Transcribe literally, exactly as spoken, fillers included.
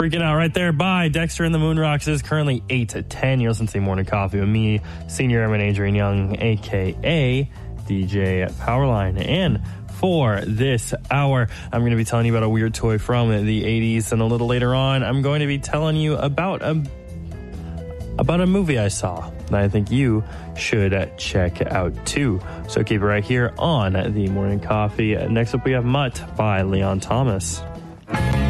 Freaking Out right there by Dexter and the Moonrocks. It is currently eight to ten. You're listening to Morning Coffee with me, Senior Airman Adrian Young, a k a. D J Powerline. And for this hour, I'm going to be telling you about a weird toy from the eighties. And a little later on, I'm going to be telling you about a, about a movie I saw that I think you should check out too. So keep it right here on the Morning Coffee. Next up, we have Mutt by Leon Thomas.